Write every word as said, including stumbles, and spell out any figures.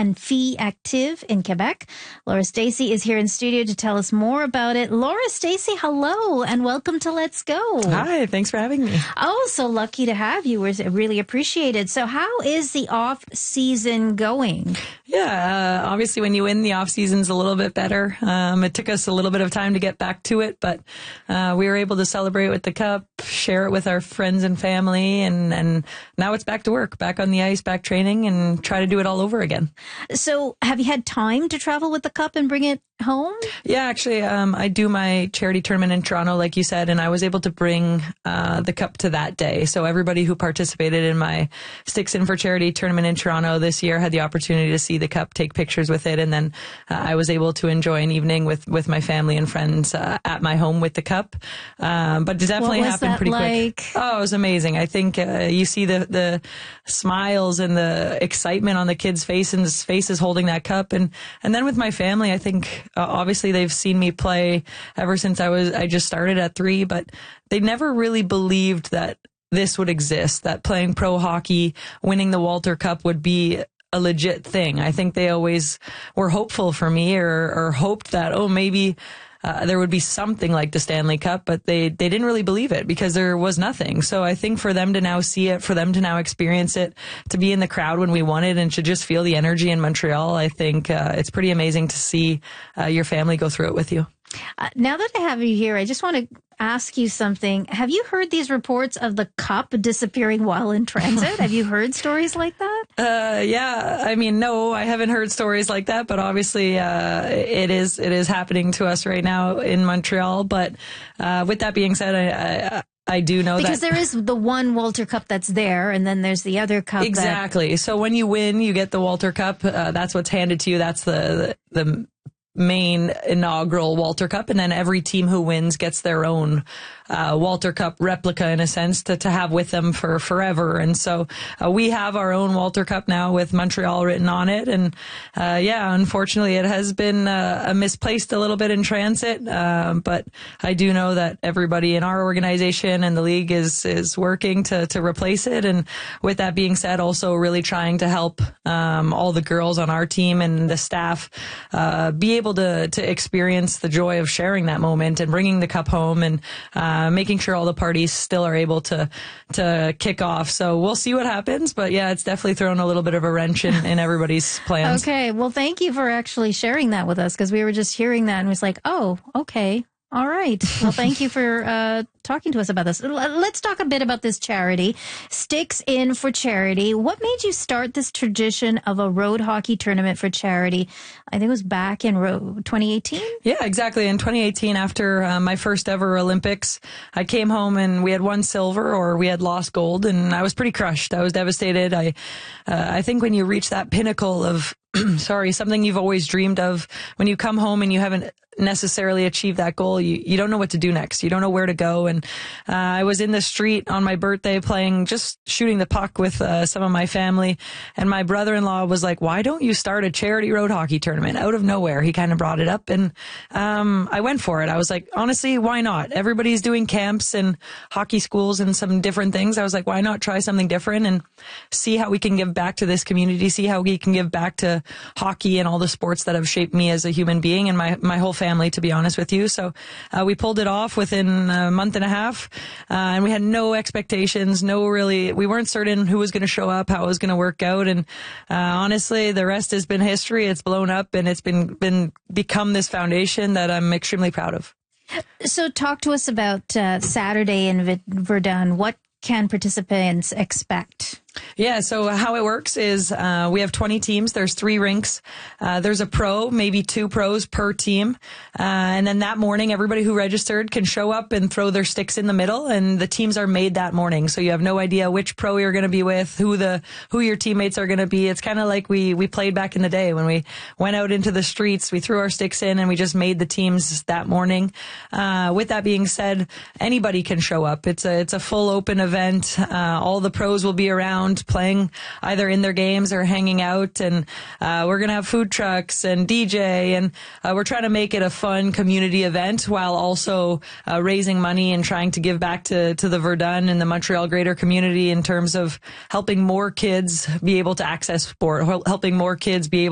and Filles Actives in Quebec. Laura Stacey is here in studio to tell us more about it. Laura Stacey, hello, and welcome to Let's Go. Hi, thanks for having me. Oh, so lucky to have you. We're really appreciated. So how is the off season going? Yeah, uh, obviously when you win, the off season's a little bit better. Um, it took us a little bit of time to get back to it, but uh, we were able to celebrate with the cup, share it with our friends and family, and, and now it's back to work, back on the ice, back training, and try to do it all over again. So have you had time to travel with the cup and bring it home? Yeah, actually, um, I do my charity tournament in Toronto, like you said, and I was able to bring uh, the cup to that day. So everybody who participated in my Sticks In for Charity tournament in Toronto this year had the opportunity to see the cup, take pictures with it, and then uh, I was able to enjoy an evening with, with my family and friends uh, at my home with the cup. Um, but it definitely what was happened that pretty like? quick. Oh, it was amazing. I think uh, you see the, the smiles and the excitement on the kids' faces, faces holding that cup. And, and then with my family, I think uh, obviously they've seen me play ever since I was, I just started at three, but they never really believed that this would exist, that playing pro hockey, winning the Walter Cup would be a legit thing. I think they always were hopeful for me or, or hoped that, oh, maybe uh, there would be something like the Stanley Cup, but they, they didn't really believe it because there was nothing. So I think for them to now see it, for them to now experience it, to be in the crowd when we won it and to just feel the energy in Montreal, I think uh, it's pretty amazing to see uh, your family go through it with you. Uh, now that I have you here, I just want to ask you something. Have you heard these reports of the cup disappearing while in transit? Have you heard stories like that? Uh, yeah. I mean, no, I haven't heard stories like that, but obviously, uh, it is, it is happening to us right now in Montreal. But, uh, with that being said, I, I I do know because that. Because there is the one Walter Cup that's there, and then there's the other cup. Exactly. That... So when you win, you get the Walter Cup. Uh, that's what's handed to you. That's the, the, the main inaugural Walter Cup, and then every team who wins gets their own uh, Walter Cup replica, in a sense, to, to have with them for forever. And so uh, we have our own Walter Cup now with Montreal written on it. And uh, yeah, unfortunately, it has been uh, misplaced a little bit in transit. Um, but I do know that everybody in our organization and the league is is working to to replace it. And with that being said, also really trying to help um, all the girls on our team and the staff uh, be able to to experience the joy of sharing that moment and bringing the cup home and uh, making sure all the parties still are able to to kick off. So we'll see what happens. But yeah, it's definitely thrown a little bit of a wrench in, in everybody's plans. Okay. Well, thank you for actually sharing that with us, because we were just hearing that and was like, oh, okay. All right. Well, thank you for uh, talking to us about this. Let's talk a bit about this charity, Sticks In for Charity. What made you start this tradition of a road hockey tournament for charity? I think it was back in twenty eighteen? Yeah, exactly. In twenty eighteen, after uh, my first ever Olympics, I came home and we had won silver, or we had lost gold, and I was pretty crushed. I was devastated. I, uh, I think when you reach that pinnacle of sorry, something you've always dreamed of, when you come home and you haven't necessarily achieved that goal, you, you don't know what to do next. You don't know where to go. And uh, I was in the street on my birthday playing, just shooting the puck with uh, some of my family. And my brother-in-law was like, why don't you start a charity road hockey tournament? Out of nowhere, he kind of brought it up. And um, I went for it. I was like, honestly, why not? Everybody's doing camps and hockey schools and some different things. I was like, why not try something different and see how we can give back to this community, see how we can give back to hockey and all the sports that have shaped me as a human being and my, my whole family, to be honest with you. So uh, we pulled it off within a month and a half, uh, and we had no expectations, no really, we weren't certain who was going to show up, how it was going to work out. And uh, honestly, the rest has been history. It's blown up and it's been, been become this foundation that I'm extremely proud of. So talk to us about uh, Saturday in Verdun. What can participants expect? Yeah, so how it works is uh, we have twenty teams. There's three rinks. Uh, there's a pro, maybe two pros per team. Uh, and then that morning, everybody who registered can show up and throw their sticks in the middle, and the teams are made that morning. So you have no idea which pro you're going to be with, who the who your teammates are going to be. It's kind of like we we played back in the day when we went out into the streets. We threw our sticks in and we just made the teams that morning. Uh, with that being said, anybody can show up. It's a it's a full open event. Uh, all the pros will be around playing either in their games or hanging out, and uh, we're gonna have food trucks and D J, and uh, we're trying to make it a fun community event while also uh, raising money and trying to give back to to the Verdun and the Montreal greater community in terms of helping more kids be able to access sport, helping more kids be able